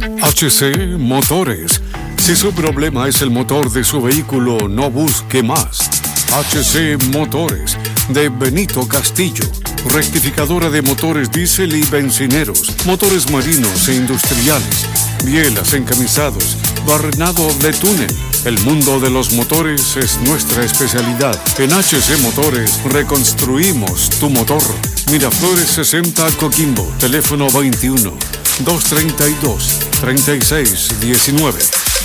HC Motores. Si su problema es el motor de su vehículo, no busque más. HC Motores, de Benito Castillo. Rectificadora de motores diésel y bencineros, motores marinos e industriales, bielas, encamisados, barrenado de túnel. El mundo de los motores es nuestra especialidad. En HC Motores reconstruimos tu motor. Miraflores 60 Coquimbo, teléfono 21 232 3619.